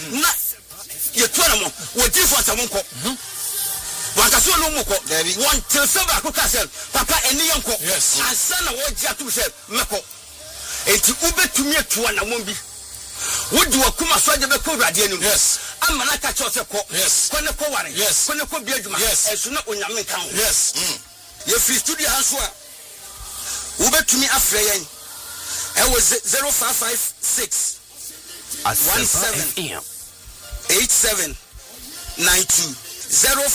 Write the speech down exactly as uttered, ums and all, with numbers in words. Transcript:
na ye to na mo wo di for samonko wakaso no moko one till seven akoka sel papa eni yenko asa na wo gia to sel meko enti ubetumi atuwa na mombi wodi wakuma so ade be ko wrade anim yes amana ka cho se ko yes ko ne ko ware yes ko ne ko biaduma esu na onyame kan yes ye free studio hanso a ubetumi afre yen e was zero five five six one seven eight seven nine two zero